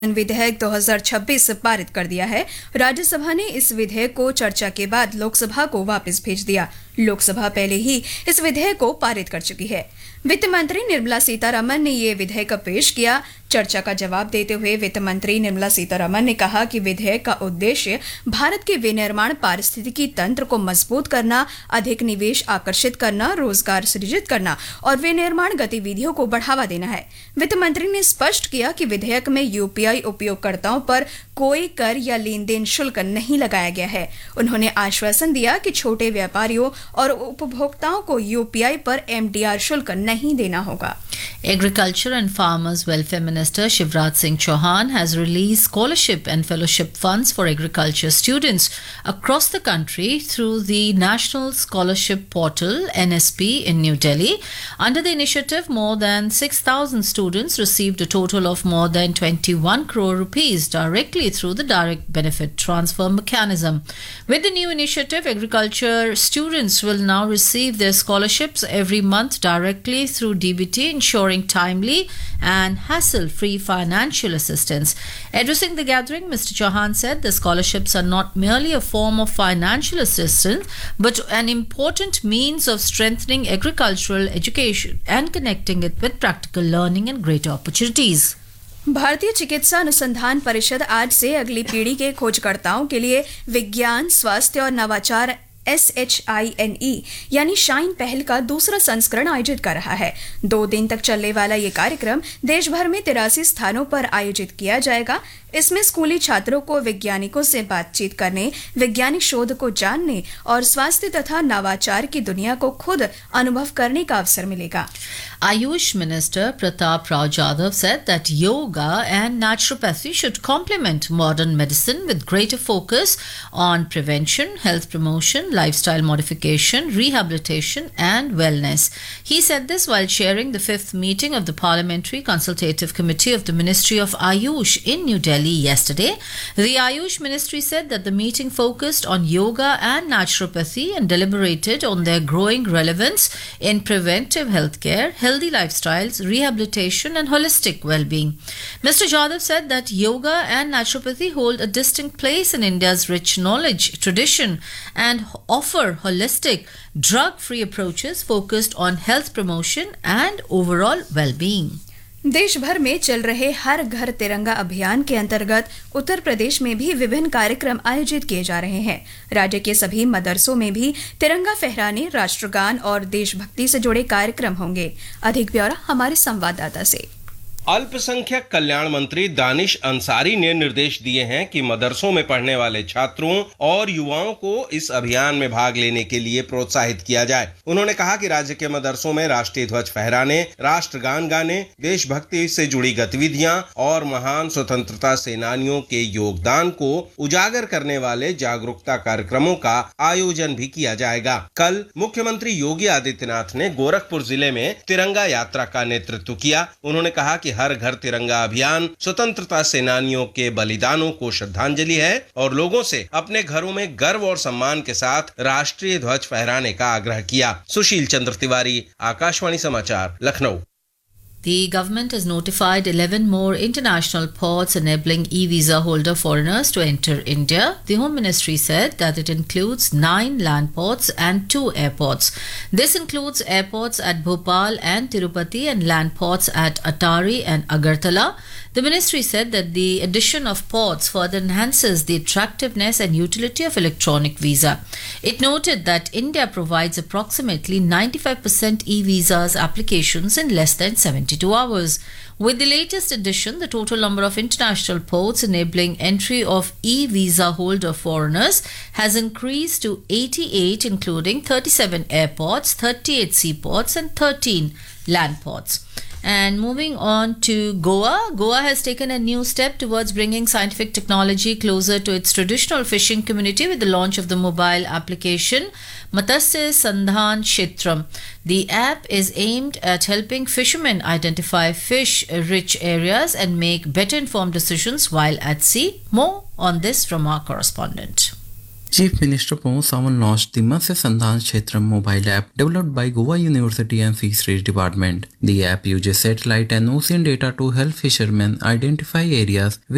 विधेयक 2026 पारित कर दिया है। राज्यसभा ने इस विधेयक को चर्चा के बाद लोकसभा को वापस भेज दिया। लोकसभा पहले ही इस विधेयक को पारित कर चुकी है। वित्त मंत्री निर्मला सीतारमण ने ये विधेयक पेश किया। चर्चा का जवाब देते हुए वित्त मंत्री निर्मला सीतारमण ने कहा कि विधेयक का उद्देश्य भारत के विनिर्माण पारिस्थितिकी तंत्र को मजबूत करना, अधिक निवेश आकर्षित करना, रोजगार सृजित करना और विनिर्माण गतिविधियों को बढ़ावा देना है। वित्त मंत्री ने स्पष्ट किया कि विधेयक में यूपीआई उपयोगकर्ताओं पर कोई कर या लेन देन शुल्क नहीं लगाया गया है। उन्होंने आश्वासन दिया कि छोटे व्यापारियों और उपभोक्ताओं को यूपीआई पर एमडीआर शुल्क नहीं देना होगा। Agriculture and Farmers Welfare Minister Shivraj Singh Chauhan has released scholarship and fellowship funds for agriculture students across the country through the National Scholarship Portal (NSP) in New Delhi. Under the initiative, more than 6,000 students received a total of more than 21 crore rupees directly through the direct benefit transfer mechanism. With the new initiative, agriculture students will now receive their scholarships every month directly through DBT, ensuring timely and hassle-free financial assistance. Addressing the gathering, Mr. Chauhan said the scholarships are not merely a form of financial assistance, but an important means of strengthening agricultural education and connecting it with practical learning and greater opportunities. भारतीय चिकित्सा अनुसंधान परिषद आज से अगली पीढ़ी के खोजकर्ताओं के लिए विज्ञान, स्वास्थ्य और नवाचार SHINE यानी शाइन पहल का दूसरा संस्करण आयोजित कर रहा है। 2 दिन तक चलने वाला ये कार्यक्रम देश भर में 83 स्थानों पर आयोजित किया जाएगा। इसमें स्कूली छात्रों को वैज्ञानिकों से बातचीत करने, वैज्ञानिक शोध को जानने और स्वास्थ्य तथा नवाचार की दुनिया को खुद अनुभव करने का अवसर मिलेगा। Ayush Minister Pratap Rao Jadhav said that yoga and naturopathy should complement modern medicine with greater focus on prevention, health promotion, lifestyle modification, rehabilitation and wellness. He said this while chairing the 5th meeting of the Parliamentary Consultative Committee of the Ministry of Ayush in New Delhi yesterday. The Ayush Ministry said that the meeting focused on yoga and naturopathy and deliberated on their growing relevance in preventive healthcare, healthy lifestyles, rehabilitation and holistic well-being. Mr. Jadhav said that yoga and naturopathy hold a distinct place in India's rich knowledge tradition and offer holistic, drug-free approaches focused on health promotion and overall well-being. देश भर में चल रहे हर घर तिरंगा अभियान के अंतर्गत उत्तर प्रदेश में भी विभिन्न कार्यक्रम आयोजित किए जा रहे हैं। राज्य के सभी मदरसों में भी तिरंगा फहराने, राष्ट्रगान और देशभक्ति से जुड़े कार्यक्रम होंगे। अधिक ब्यौरा हमारे संवाददाता से। अल्पसंख्यक कल्याण मंत्री दानिश अंसारी ने निर्देश दिए हैं कि मदरसों में पढ़ने वाले छात्रों और युवाओं को इस अभियान में भाग लेने के लिए प्रोत्साहित किया जाए। उन्होंने कहा कि राज्य के मदरसों में राष्ट्रीय ध्वज फहराने, राष्ट्रगान गाने, देशभक्ति से जुड़ी गतिविधियां और महान स्वतंत्रता सेनानियों के योगदान को उजागर करने वाले जागरूकता कार्यक्रमों का आयोजन भी किया जाएगा। कल मुख्यमंत्री योगी आदित्यनाथ ने गोरखपुर जिले में तिरंगा यात्रा का नेतृत्व किया। उन्होंने कहा कि हर घर तिरंगा अभियान स्वतंत्रता सेनानियों के बलिदानों को श्रद्धांजलि है और लोगों से अपने घरों में गर्व और सम्मान के साथ राष्ट्रीय ध्वज फहराने का आग्रह किया। सुशील चंद्र तिवारी, आकाशवाणी समाचार, Lucknow. The government has notified 11 more international ports enabling e-visa holder foreigners to enter India. The Home Ministry said that it includes 9 land ports and 2 airports. This includes airports at Bhopal and Tirupati and land ports at Atari and Agartala. The ministry said that the addition of ports further enhances the attractiveness and utility of electronic visa. It noted that India provides approximately 95% e-visas applications in less than 72 hours. With the latest addition, the total number of international ports enabling entry of e-visa holder foreigners has increased to 88, including 37 airports, 38 seaports and 13 land ports. And moving on to Goa. Goa has taken a new step towards bringing scientific technology closer to its traditional fishing community with the launch of the mobile application Matsya Sandhan Kshetram. The app is aimed at helping fishermen identify fish-rich areas and make better informed decisions while at sea. More on this from our correspondent. Chief Minister Pramod Sawant launched the Matsya Sandhan Kshetram mobile app developed by Goa University and Fisheries Department. The app uses satellite and ocean data to help fishermen identify areas